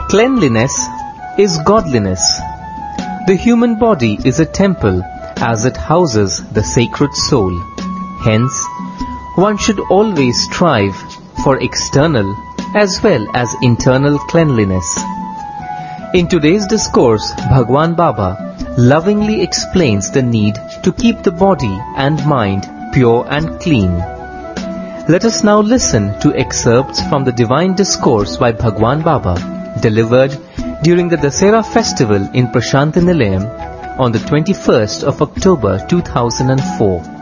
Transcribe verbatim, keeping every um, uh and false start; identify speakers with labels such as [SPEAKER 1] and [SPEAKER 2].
[SPEAKER 1] Cleanliness is godliness. The human body is a temple as it houses the sacred soul. Hence, one should always strive for external as well as internal cleanliness. In today's discourse, Bhagwan Baba lovingly explains the need to keep the body and mind pure and clean. Let us now listen to excerpts from the divine discourse by Bhagwan Baba, delivered during the Dasera festival in Prashanti Nilayam on the twenty-first of October two thousand four.